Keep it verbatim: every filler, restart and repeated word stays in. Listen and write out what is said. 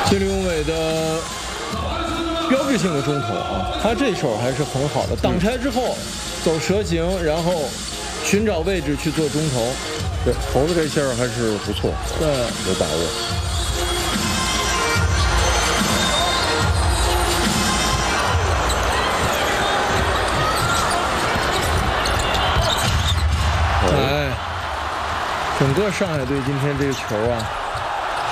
谢立永伟的标志性的中投啊，他这手还是很好的，挡拆之后走蛇形，然后寻找位置去做中投。 对，投的这下还是不错， 对， 有把握。 哎，整个上海队今天这个球啊。